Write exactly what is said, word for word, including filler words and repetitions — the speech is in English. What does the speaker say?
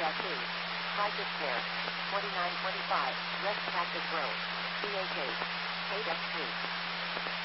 two. Crisis Care. twenty-nine twenty-five. West Cactus Road. B H eight. eight X three.